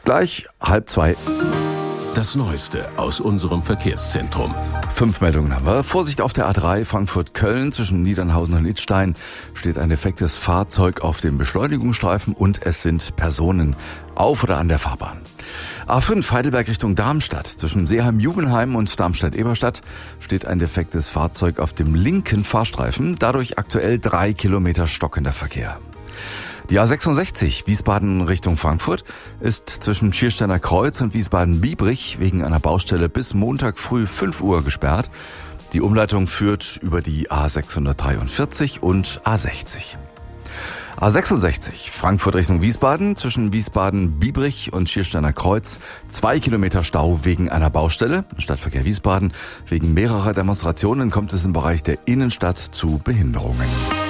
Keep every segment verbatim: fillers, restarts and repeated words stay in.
Gleich halb zwei. Das Neueste aus unserem Verkehrszentrum. Fünf Meldungen haben wir. Vorsicht auf der A drei Frankfurt-Köln zwischen Niedernhausen und Idstein steht ein defektes Fahrzeug auf dem Beschleunigungsstreifen und es sind Personen auf oder an der Fahrbahn. A fünf Heidelberg Richtung Darmstadt zwischen Seeheim-Jugenheim und Darmstadt-Eberstadt steht ein defektes Fahrzeug auf dem linken Fahrstreifen, dadurch aktuell drei Kilometer stockender Verkehr. Die A sechsundsechzig Wiesbaden Richtung Frankfurt ist zwischen Schiersteiner Kreuz und Wiesbaden-Biebrich wegen einer Baustelle bis Montag früh fünf Uhr gesperrt. Die Umleitung führt über die A sechshundertdreiundvierzig und A sechzig. A sechsundsechzig Frankfurt Richtung Wiesbaden zwischen Wiesbaden-Biebrich und Schiersteiner Kreuz zwei Kilometer Stau wegen einer Baustelle. Stadtverkehr Wiesbaden. Wegen mehrerer Demonstrationen kommt es im Bereich der Innenstadt zu Behinderungen.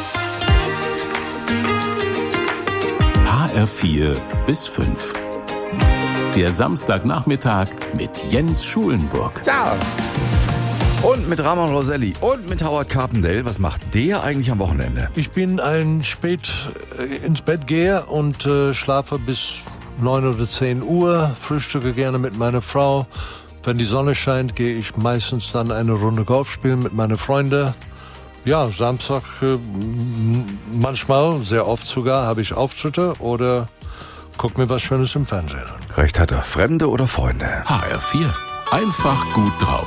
H R vier bis fünf. Der Samstagnachmittag mit Jens Schulenburg. Ja. Und mit Ramon Roselli und mit Howard Carpendale. Was macht der eigentlich am Wochenende? Ich bin ein spät ins Bett gehe und äh, schlafe bis neun oder zehn Uhr, frühstücke gerne mit meiner Frau. Wenn die Sonne scheint, gehe ich meistens dann eine Runde Golf spielen mit meinen Freunden. Ja, Samstag, äh, manchmal, sehr oft sogar, habe ich Auftritte oder guck mir was Schönes im Fernsehen an. Recht hat er. Fremde oder Freunde? H R vier. Einfach gut drauf.